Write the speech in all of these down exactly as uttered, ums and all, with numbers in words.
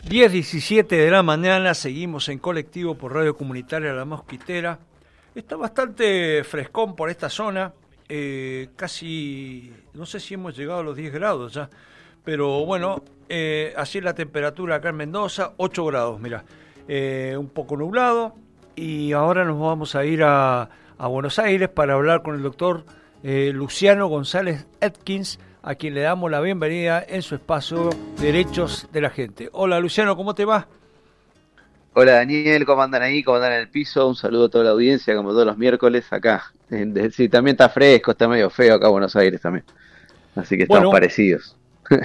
diez diecisiete de la mañana, seguimos en colectivo por Radio Comunitaria La Mosquitera. Está bastante frescón por esta zona, eh, casi, no sé si hemos llegado a los diez grados ya, pero bueno, eh, así es la temperatura acá en Mendoza, ocho grados, mira, eh, un poco nublado, y ahora nos vamos a ir a, a Buenos Aires para hablar con el doctor eh, Luciano González Atkins, a quien le damos la bienvenida en su espacio Derechos de la Gente. Hola Luciano, ¿cómo te va? Hola Daniel, ¿cómo andan ahí? ¿Cómo andan en el piso? Un saludo a toda la audiencia, como todos los miércoles acá. Sí, también está fresco, está medio feo acá en Buenos Aires también. Así que estamos bueno, parecidos.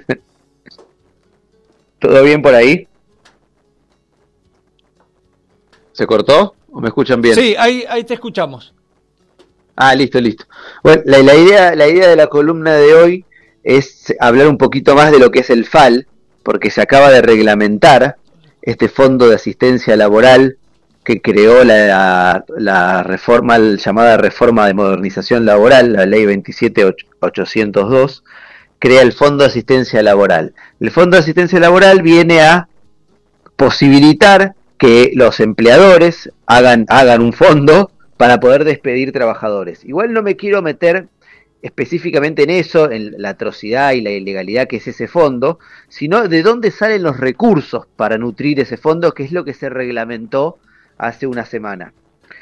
¿Todo bien por ahí? ¿Se cortó? ¿O me escuchan bien? Sí, ahí, ahí te escuchamos. Ah, listo, listo. Bueno, la, la, idea, la idea de la columna de hoy es hablar un poquito más de lo que es el F A L, porque se acaba de reglamentar este Fondo de Asistencia Laboral que creó la, la reforma, la llamada Reforma de Modernización Laboral, la Ley veintisiete mil ochocientos dos, crea el Fondo de Asistencia Laboral. El Fondo de Asistencia Laboral viene a posibilitar que los empleadores hagan, hagan un fondo para poder despedir trabajadores. Igual no me quiero meter específicamente en eso, en la atrocidad y la ilegalidad que es ese fondo, sino de dónde salen los recursos para nutrir ese fondo, que es lo que se reglamentó hace una semana.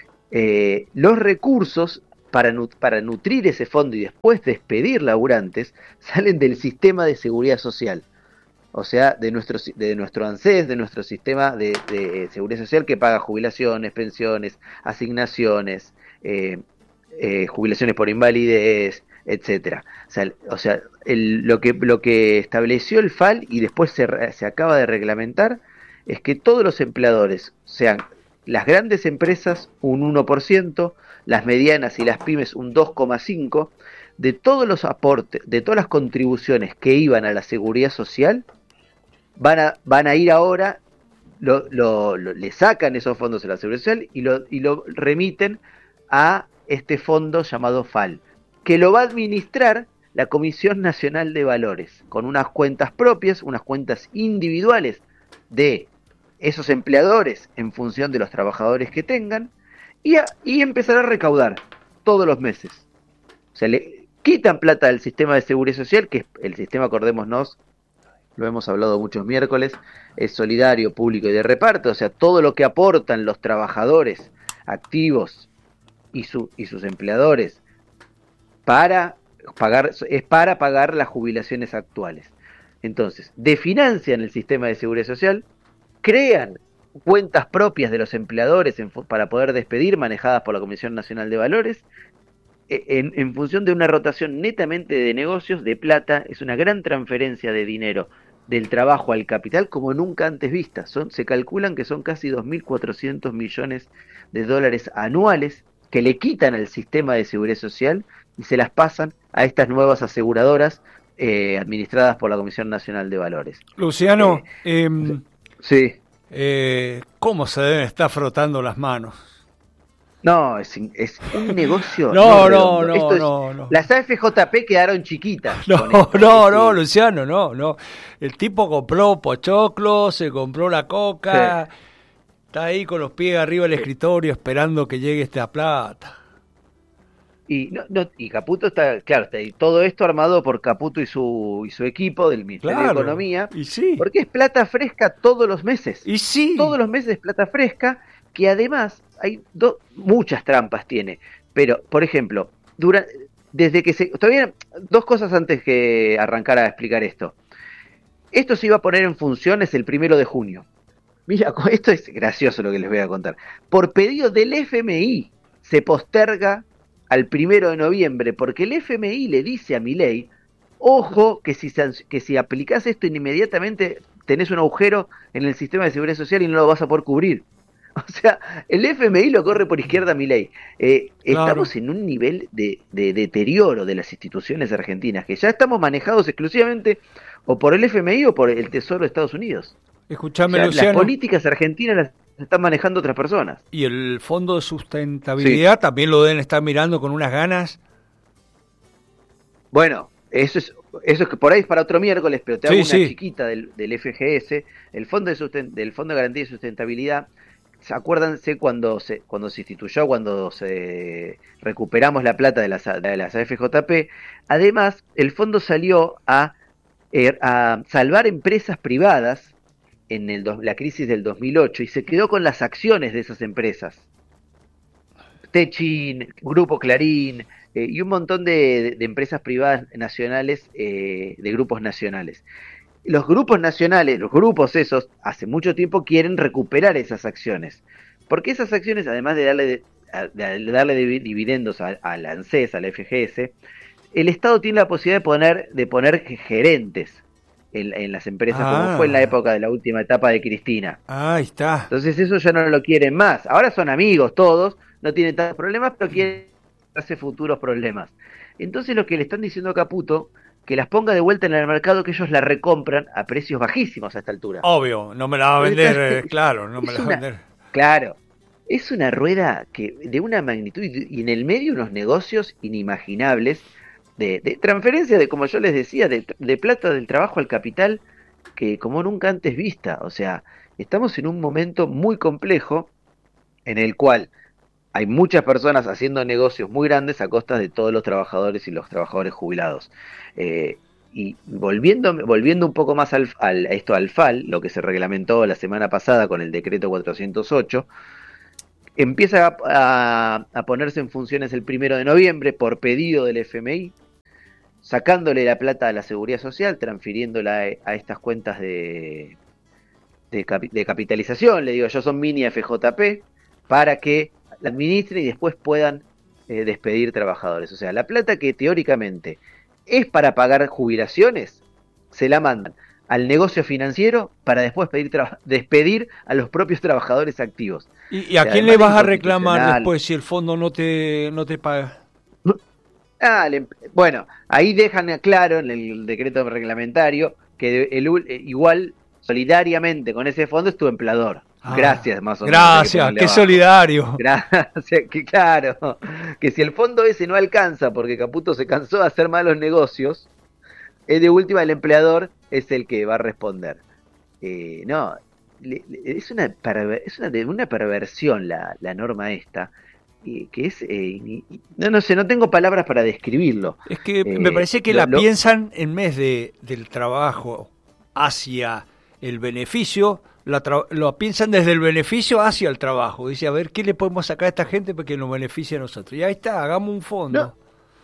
Eh, los recursos para, nut- para nutrir ese fondo y después despedir laburantes salen del sistema de seguridad social, o sea, de nuestro, de nuestro ANSES, de nuestro sistema de, de seguridad social que paga jubilaciones, pensiones, asignaciones, eh, eh, jubilaciones por invalidez, etcétera. O sea, o sea el, lo, que, lo que estableció el F A L y después se, se acaba de reglamentar es que todos los empleadores, sean las grandes empresas un uno por ciento, las medianas y las pymes un dos coma cinco por ciento, de todos los aportes, de todas las contribuciones que iban a la seguridad social, van a, van a ir ahora, lo, lo, lo, le sacan esos fondos a la seguridad social y lo, y lo remiten a este fondo llamado F A L, que lo va a administrar la Comisión Nacional de Valores, con unas cuentas propias, unas cuentas individuales de esos empleadores en función de los trabajadores que tengan, y, a, y empezar a recaudar todos los meses. O sea, le quitan plata del sistema de seguridad social, que es el sistema, acordémonos, lo hemos hablado muchos miércoles, es solidario, público y de reparto, o sea, todo lo que aportan los trabajadores activos y, su, y sus empleadores para pagar, es para pagar las jubilaciones actuales. Entonces, definancian el sistema de seguridad social, crean cuentas propias de los empleadores en, para poder despedir, manejadas por la Comisión Nacional de Valores, en, en función de una rotación netamente de negocios, de plata. Es una gran transferencia de dinero del trabajo al capital como nunca antes vista. Son, se calculan que son casi dos mil cuatrocientos millones de dólares anuales que le quitan al sistema de seguridad social y se las pasan a estas nuevas aseguradoras eh, administradas por la Comisión Nacional de Valores. Luciano, eh, eh, sí. Eh, ¿cómo se deben estar frotando las manos? No, es, es un negocio. no, no, no, no, es, no, no. Las A F J P quedaron chiquitas. No, no, no, no, Luciano, no, no. El tipo compró pochoclo, se compró la coca, sí. Está ahí con los pies arriba del escritorio esperando que llegue esta plata. Y no, no, y Caputo está, claro, está ahí, todo esto armado por Caputo y su y su equipo del Ministerio claro, de Economía, y sí. Porque es plata fresca todos los meses. Y sí. Todos los meses es plata fresca, que además hay do, muchas trampas tiene. Pero, por ejemplo, dura, desde que se... Todavía, dos cosas antes que arrancar a explicar esto. Esto se iba a poner en funciones el primero de junio. Mira, esto es gracioso lo que les voy a contar. Por pedido del F M I se posterga al primero de noviembre, porque el F M I le dice a Milei, ojo, que si, que si aplicás esto inmediatamente tenés un agujero en el sistema de seguridad social y no lo vas a poder cubrir. O sea, el F M I lo corre por izquierda a Milei. Eh, claro. Estamos en un nivel de, de deterioro de las instituciones argentinas, que ya estamos manejados exclusivamente o por el F M I o por el Tesoro de Estados Unidos. Escuchame, o sea, Luciano. Las políticas argentinas las están manejando otras personas. Y el Fondo de Sustentabilidad sí. También lo deben estar mirando con unas ganas. Bueno, Eso es, eso es que por ahí es para otro miércoles, pero te hago Sí, una sí. chiquita del, del F G S, el Fondo de Susten- del Fondo de Garantía y Sustentabilidad. ¿Se acuérdense cuando se, cuando se instituyó, cuando se recuperamos la plata de las, de las A F J P? Además, el fondo salió a, eh, a salvar empresas privadas en el, la crisis del dos mil ocho y se quedó con las acciones de esas empresas. Techin, Grupo Clarín eh, y un montón de, de, empresas privadas nacionales, eh, de grupos nacionales. Los grupos nacionales, los grupos esos, hace mucho tiempo quieren recuperar esas acciones. Porque esas acciones, además de darle, de, de darle dividendos a, a la ANSES, a la F G S, el Estado tiene la posibilidad de poner, de poner gerentes en, en las empresas, ah. como fue en la época de la última etapa de Cristina. Ahí está. Entonces eso ya no lo quieren más. Ahora son amigos todos, no tienen tantos problemas, pero quieren hacer futuros problemas. Entonces lo que le están diciendo a Caputo, que las ponga de vuelta en el mercado, que ellos la recompran a precios bajísimos a esta altura. Obvio, no me la va a vender, eh, claro, no me la va a vender. Claro, es una rueda que de una magnitud y en el medio unos negocios inimaginables de, de transferencia de, como yo les decía, de, de plata del trabajo al capital, que como nunca antes vista. O sea, estamos en un momento muy complejo en el cual hay muchas personas haciendo negocios muy grandes a costa de todos los trabajadores y los trabajadores jubilados. Eh, y volviendo, volviendo un poco más al, al, a esto al F A L, lo que se reglamentó la semana pasada con el decreto cuatrocientos ocho, empieza a, a, a ponerse en funciones el primero de noviembre por pedido del F M I, sacándole la plata a la Seguridad Social, transfiriéndola a, a estas cuentas de, de, capi, de capitalización, le digo yo, son mini F J P, para que la administren y después puedan eh, despedir trabajadores. O sea, la plata que teóricamente es para pagar jubilaciones, se la mandan al negocio financiero para después pedir despedir a los propios trabajadores activos. ¿Y, y a o sea, quién le vas a reclamar después si el fondo no te, no te paga? Ah, le, bueno, ahí dejan claro en el decreto reglamentario que el, el, igual solidariamente con ese fondo es tu empleador. Ah, gracias, más o menos. Gracias, qué abajo. Solidario. Gracias, que claro, que si el fondo ese no alcanza porque Caputo se cansó de hacer malos negocios, es de última el empleador es el que va a responder. Eh, no, le, le, es una perver, es una, una perversión la, la norma esta, eh, que es, eh, no, no sé, no tengo palabras para describirlo. Es que eh, me parece que lo, la lo, piensan en vez de del trabajo hacia el beneficio, la lo piensan desde el beneficio hacia el trabajo. Dice, a ver, ¿qué le podemos sacar a esta gente para que nos beneficie a nosotros? Y ahí está, hagamos un fondo. No,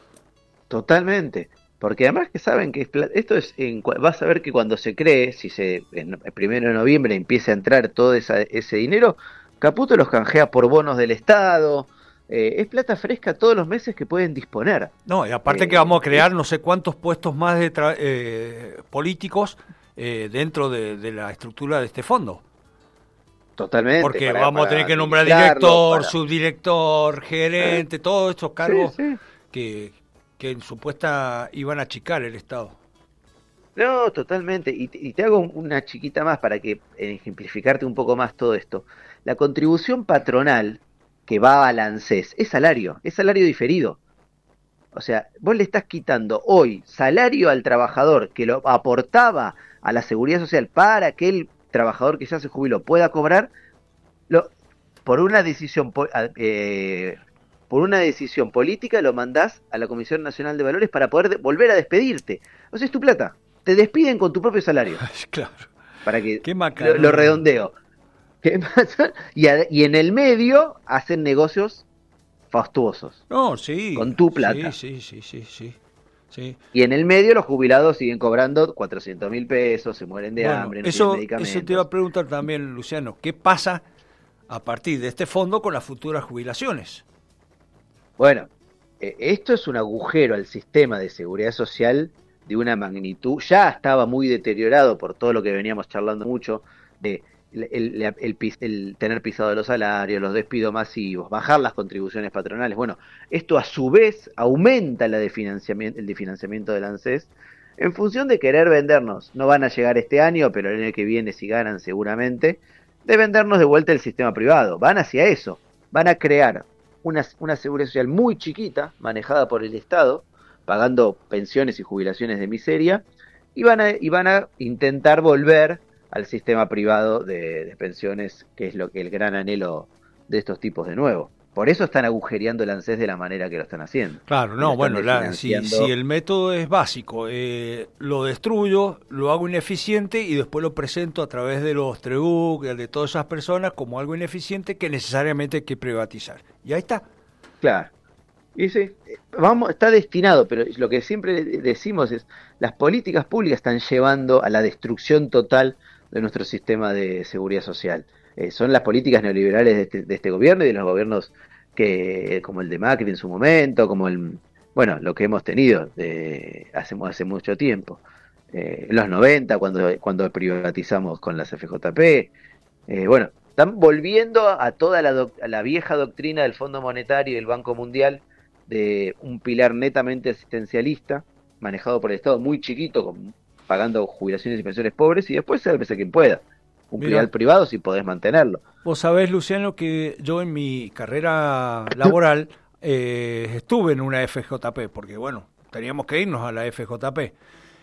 totalmente. Porque además que saben que esto es, en, vas a ver que cuando se cree, si se en el primero de noviembre empieza a entrar todo esa, ese dinero, Caputo los canjea por bonos del Estado, eh, es plata fresca todos los meses que pueden disponer. No, y aparte eh, que vamos a crear es, no sé cuántos puestos más de eh, políticos eh, dentro de, de la estructura de este fondo. Totalmente. Porque para, vamos para a tener que nombrar director, para... subdirector, gerente, ¿Eh? todos estos cargos sí, sí. que... que en supuesta iban a achicar el Estado. No, totalmente. Y, y te hago una chiquita más para que ejemplificarte un poco más todo esto. La contribución patronal que va a la ANSES es salario, es salario diferido. O sea, vos le estás quitando hoy salario al trabajador que lo aportaba a la Seguridad Social para que el trabajador que ya se jubiló pueda cobrar, lo, por una decisión... Eh, por una decisión política lo mandás a la Comisión Nacional de Valores para poder de, volver a despedirte. O sea, es tu plata. Te despiden con tu propio salario. Claro. Para que Qué lo, lo redondeo. ¿Qué pasa? Y, a, y en el medio hacen negocios fastuosos. No, sí. Con tu plata. Sí, sí, sí, sí, sí. sí. Y en el medio los jubilados siguen cobrando cuatrocientos mil pesos, se mueren de bueno, hambre, no eso, tienen medicamentos. Eso te iba a preguntar también, Luciano. ¿Qué pasa a partir de este fondo con las futuras jubilaciones? Bueno, eh, esto es un agujero al sistema de seguridad social de una magnitud, ya estaba muy deteriorado por todo lo que veníamos charlando mucho, de el, el, el, el, el tener pisado los salarios, los despidos masivos, bajar las contribuciones patronales. Bueno, esto a su vez aumenta la de financiamiento, el de financiamiento del ANSES en función de querer vendernos. No van a llegar este año, pero el año que viene si ganan seguramente, de vendernos de vuelta el sistema privado. Van hacia eso, van a crear Una, una seguridad social muy chiquita, manejada por el Estado, pagando pensiones y jubilaciones de miseria, y van a, y van a intentar volver al sistema privado de, de pensiones, que es lo que el gran anhelo de estos tipos de nuevo. Por eso están agujereando el ANSES de la manera que lo están haciendo. Claro, no, bueno, la, si, si el método es básico, eh, lo destruyo, lo hago ineficiente y después lo presento a través de los TREBUC, de todas esas personas, como algo ineficiente que necesariamente hay que privatizar. Y ahí está. Claro. Y sí, vamos, está destinado, pero lo que siempre decimos es, las políticas públicas están llevando a la destrucción total de nuestro sistema de seguridad social. Eh, son las políticas neoliberales de este, de este gobierno y de los gobiernos que, como el de Macri en su momento, como el, bueno, lo que hemos tenido de, hace, hace mucho tiempo. Eh, en los noventa, cuando, cuando privatizamos con las F J P, eh, bueno, están volviendo a toda la, doc, a la vieja doctrina del Fondo Monetario y del Banco Mundial, de un pilar netamente asistencialista, manejado por el Estado, muy chiquito, con, pagando jubilaciones y pensiones pobres, y después sálvese quien pueda. Un Mirá, pilar privado si podés mantenerlo. Vos sabés, Luciano, que yo en mi carrera laboral eh, estuve en una F J P, porque bueno, teníamos que irnos a la F J P.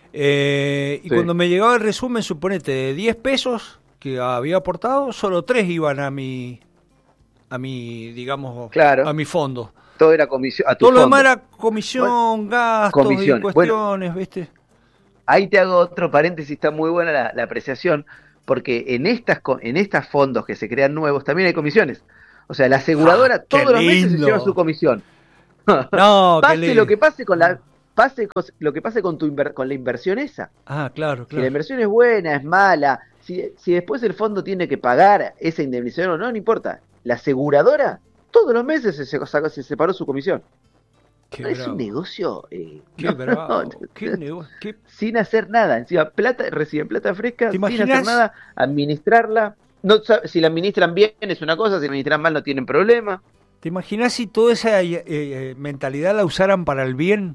Eh, y sí. Cuando me llegaba el resumen, suponete, de diez pesos que había aportado, solo tres iban a mi, a mi digamos, claro. a mi fondo. Todo era comisión. A tu Todo lo fondo. demás era comisión, bueno, gastos comisiones. y cuestiones, bueno, ¿viste? Ahí te hago otro paréntesis, está muy buena la, la apreciación, porque en estas en estos fondos que se crean nuevos también hay comisiones. O sea, la aseguradora ah, todos los meses se lleva su comisión. No, pase lo que pase con la pase lo que pase con tu inver, con la inversión esa. Ah, claro, claro. Si la inversión es buena, es mala, si, si después el fondo tiene que pagar esa indemnización o no, no importa. La aseguradora todos los meses se, se, se separó su comisión. Qué no, bravo. Es un negocio eh, qué no, bravo. no, ¿Qué negocio? ¿Qué... sin hacer nada, encima plata, reciben plata fresca sin imaginas? hacer nada, administrarla, no, si la administran bien es una cosa, si la administran mal no tienen problema. ¿Te imaginas si toda esa eh, eh, mentalidad la usaran para el bien?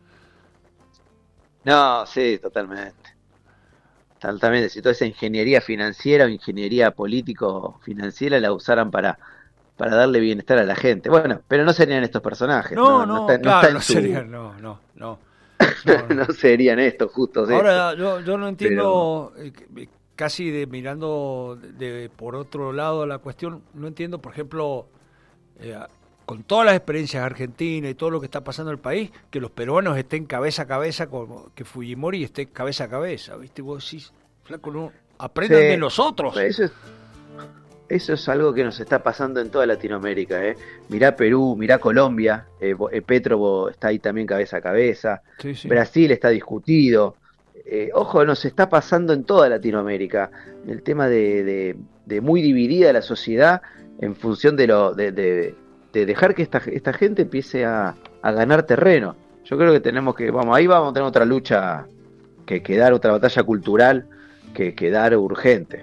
No, sí, totalmente. Totalmente, si toda esa ingeniería financiera o ingeniería político-financiera la usaran para para darle bienestar a la gente. Bueno, pero no serían estos personajes. No, no, no, no, está, claro, no, está no su... serían, no, no, no. No, no serían estos justos. Ahora, estos. yo, yo no entiendo, pero... eh, casi de mirando de, de por otro lado la cuestión, no entiendo, por ejemplo, eh, con todas las experiencias argentinas y todo lo que está pasando en el país, que los peruanos estén cabeza a cabeza, con que Fujimori esté cabeza a cabeza, ¿viste? Vos decís, flaco, no, aprendan sí, de nosotros. Eso es, eso es algo que nos está pasando en toda Latinoamérica, ¿eh? Mirá Perú, mirá Colombia, eh, Petro está ahí también cabeza a cabeza, sí, sí. Brasil está discutido. Eh, ojo, nos está pasando en toda Latinoamérica el tema de, de, de muy dividida la sociedad en función de lo de, de, de dejar que esta, esta gente empiece a, a ganar terreno. Yo creo que tenemos que, vamos, ahí vamos a tener otra lucha que, que dar, otra batalla cultural que, que dar urgente.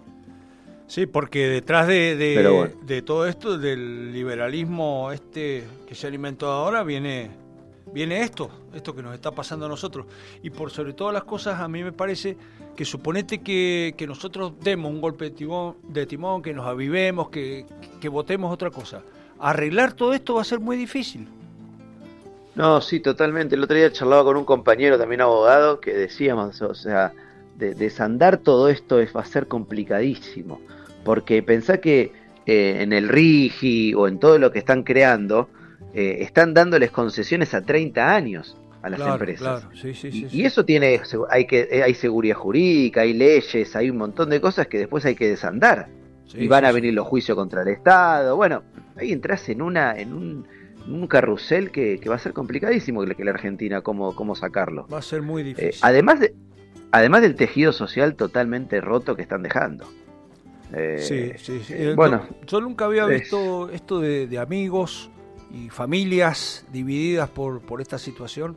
Sí, porque detrás de, de, bueno. de todo esto, del liberalismo este que se alimentó ahora, viene... Viene esto, esto que nos está pasando a nosotros. Y por sobre todas las cosas, a mí me parece que suponete que, que nosotros demos un golpe de timón, de timón, que nos avivemos, que, que votemos otra cosa. Arreglar todo esto va a ser muy difícil. No, sí, totalmente. El otro día charlaba con un compañero, también abogado, que decíamos, o sea, de, desandar todo esto es, va a ser complicadísimo. Porque pensá que eh, en el RIGI o en todo lo que están creando... Eh, están dándoles concesiones a treinta años a las claro, empresas. Claro. Sí, sí, y, sí, y eso tiene, hay que hay seguridad jurídica, hay leyes, hay un montón de cosas que después hay que desandar. Sí, y van sí, a venir sí. los juicios contra el Estado. Bueno, ahí entras en una en un, un carrusel que, que va a ser complicadísimo que la Argentina, cómo, cómo sacarlo. Va a ser muy difícil. Eh, además, de, además del tejido social totalmente roto que están dejando. Eh, sí, sí, sí. Eh, bueno, yo, yo nunca había visto es... esto de, de amigos y familias divididas por, por esta situación,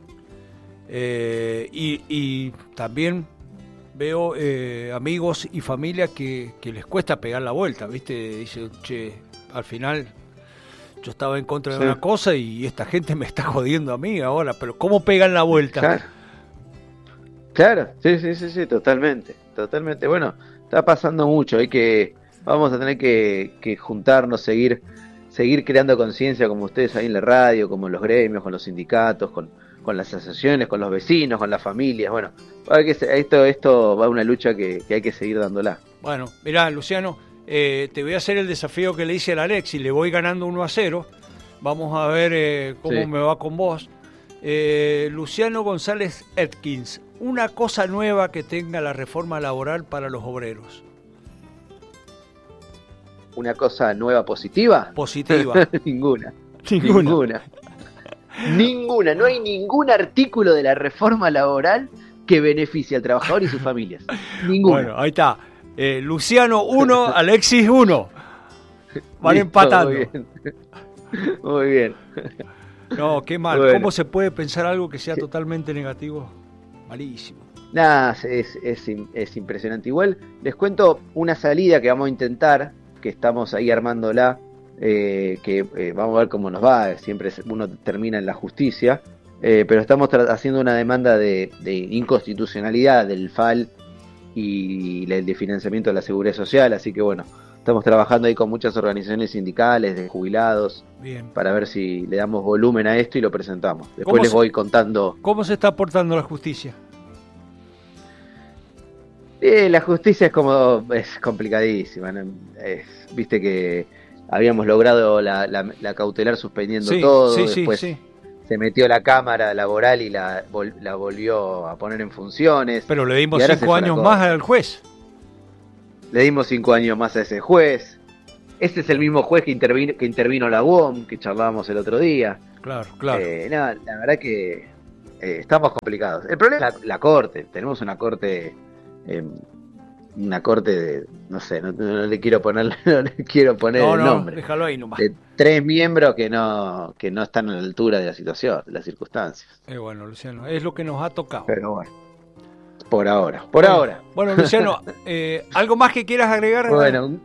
eh, y, y también veo eh, amigos y familia que, que les cuesta pegar la vuelta, ¿viste? Dice, che, al final yo estaba en contra de sí. una cosa y esta gente me está jodiendo a mí ahora, pero ¿cómo pegan la vuelta? Claro, claro. Sí, sí, sí, sí, totalmente, totalmente. Bueno, está pasando mucho, hay que, vamos a tener que, que juntarnos, seguir seguir creando conciencia como ustedes ahí en la radio, como en los gremios, con los sindicatos, con, con las asociaciones, con los vecinos, con las familias. Bueno, esto, esto va a una lucha que, que hay que seguir dándola. Bueno, mirá, Luciano, eh, te voy a hacer el desafío que le hice al Alexis, le voy ganando uno a cero. Vamos a ver eh, cómo sí. me va con vos. Eh, Luciano González Atkins, una cosa nueva que tenga la reforma laboral para los obreros. ¿Una cosa nueva positiva? Positiva. Ninguna. Ninguna. Ninguna. Ninguna. No hay ningún artículo de la reforma laboral que beneficie al trabajador y sus familias. Ninguna. Bueno, ahí está. Eh, Luciano uno, Alexis uno. Van Listo, empatando. Muy bien. Muy bien. No, qué mal. Bueno. ¿Cómo se puede pensar algo que sea sí. totalmente negativo? Malísimo. Nada, es, es, es impresionante. Igual les cuento una salida que vamos a intentar, que estamos ahí armándola, eh, que eh, vamos a ver cómo nos va. Siempre uno termina en la justicia, eh, pero estamos haciendo una demanda de, de inconstitucionalidad del F A L y el de financiamiento de la Seguridad Social, así que bueno, estamos trabajando ahí con muchas organizaciones sindicales, de jubilados, Bien. para ver si le damos volumen a esto y lo presentamos. Después les voy contando. ¿Cómo se está aportando la justicia? Eh, la justicia es como, es complicadísima, ¿no? Es, viste que habíamos logrado la, la, la cautelar suspendiendo sí, todo, sí, después sí, sí. se metió la Cámara Laboral y la, la volvió a poner en funciones. Pero le dimos cinco años más al juez. Le dimos cinco años más a ese juez. Ese es el mismo juez que intervino, que intervino la U O M, que charlábamos el otro día. Claro, claro. Eh, no, la verdad que eh, estamos complicados. El problema es la, la Corte. Tenemos una Corte... Eh, una corte de, no sé, no, no le quiero poner, no le quiero poner no, el no, nombre. Déjalo ahí nomás. De tres miembros que no, que no están a la altura de la situación, de las circunstancias. Eh, bueno, Luciano, es lo que nos ha tocado. Pero bueno, por ahora, por bueno, ahora. Bueno, Luciano, eh, ¿algo más que quieras agregar? Bueno,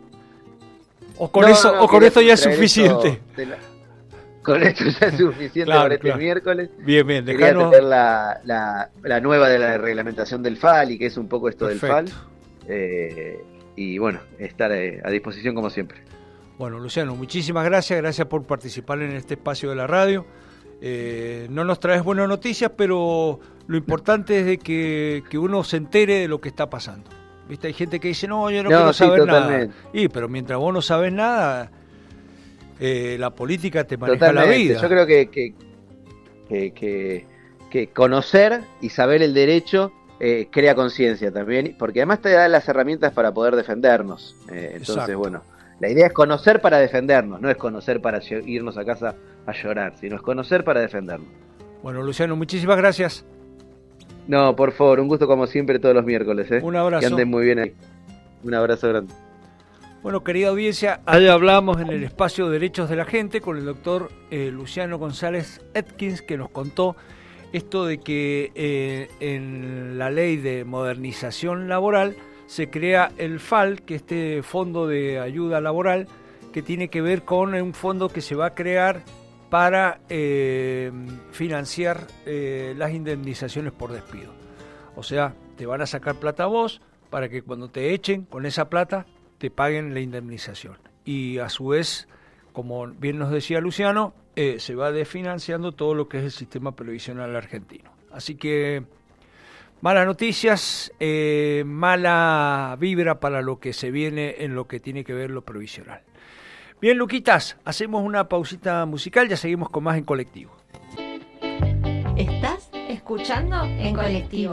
o con no, eso, no, o con esto ya es suficiente. La, con esto ya es suficiente claro, para este claro. miércoles. Bien, bien, Quería dejanos... tener la, la, la nueva de la reglamentación del F A L y que es un poco esto Perfecto. del F A L. Eh, y bueno, estar eh, a disposición como siempre. Bueno, Luciano, muchísimas gracias, gracias por participar en este espacio de la radio. Eh, no nos traes buenas noticias, pero lo importante es de que, que uno se entere de lo que está pasando. ¿Viste? Hay gente que dice, no, yo no, no quiero sí, saber totalmente. nada. Y, pero mientras vos no sabes nada, eh, la política te maneja totalmente. la vida. Yo creo que, que, que, que, que conocer y saber el derecho Eh, crea conciencia también, porque además te da las herramientas para poder defendernos. Eh, entonces, Exacto. bueno, la idea es conocer para defendernos, no es conocer para irnos a casa a llorar, sino es conocer para defendernos. Bueno, Luciano, muchísimas gracias. No, por favor, un gusto como siempre todos los miércoles. ¿eh? Un abrazo. Que anden muy bien ahí. Un abrazo grande. Bueno, querida audiencia, allá hablamos en el espacio de Derechos de la Gente con el doctor eh, Luciano González Atkins, que nos contó esto de que eh, en la ley de modernización laboral se crea el F A L, que es este fondo de ayuda laboral, que tiene que ver con un fondo que se va a crear para eh, financiar eh, las indemnizaciones por despido. O sea, te van a sacar plata a vos para que cuando te echen con esa plata te paguen la indemnización. Y a su vez, como bien nos decía Luciano, Eh, se va desfinanciando todo lo que es el sistema previsional argentino. Así que malas noticias, eh, mala vibra para lo que se viene en lo que tiene que ver lo previsional. Bien, Luquitas, hacemos una pausita musical, ya seguimos con más en Colectivo. ¿Estás escuchando En Colectivo?